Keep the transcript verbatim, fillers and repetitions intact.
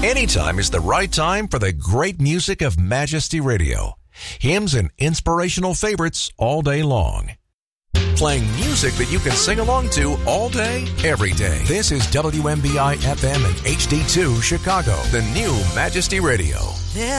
Anytime is the right time for the great music of Majesty Radio. Hymns and inspirational favorites all day long. Playing music that you can sing along to all day, every day. This is W M B I F M and H D two Chicago, the new Majesty Radio.